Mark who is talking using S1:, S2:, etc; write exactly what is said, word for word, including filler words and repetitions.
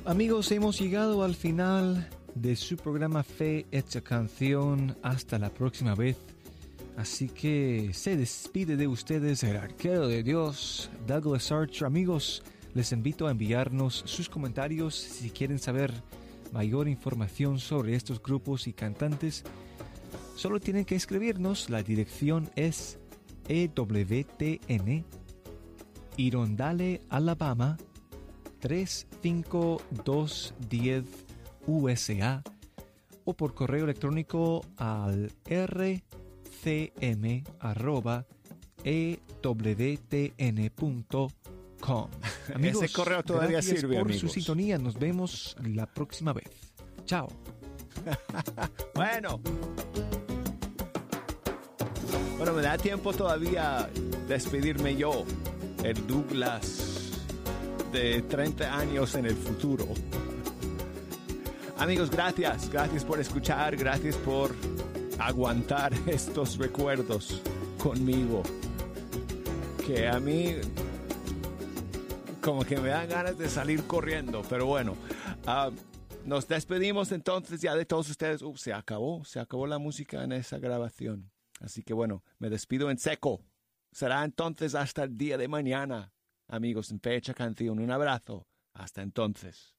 S1: Amigos, hemos llegado al final de su programa Fe Hecha Canción. Hasta la próxima vez. Así que se despide de ustedes el arquero de Dios, Douglas Archer. Amigos, les invito a enviarnos sus comentarios si quieren saber mayor información sobre estos grupos y cantantes. Solo tienen que escribirnos. La dirección es E W T N, Irondale, Alabama tres cinco dos uno cero U S A, o por correo electrónico al r c m arroba e w t n punto com. Amigos,
S2: ese correo todavía
S1: gracias
S2: sirve,
S1: por
S2: amigos.
S1: su sintonía. Nos vemos la próxima vez. Chao.
S2: Bueno. Bueno, me da tiempo todavía despedirme yo, el Douglas de treinta años en el futuro. Amigos, gracias. Gracias por escuchar. Gracias por aguantar estos recuerdos conmigo. Que a mí como que me dan ganas de salir corriendo. Pero bueno, uh, nos despedimos entonces ya de todos ustedes. Uh, se acabó. Se acabó la música en esa grabación. Así que bueno, me despido en seco. Será entonces hasta el día de mañana. Amigos, en Fe Hecha Canción. Un abrazo. Hasta entonces.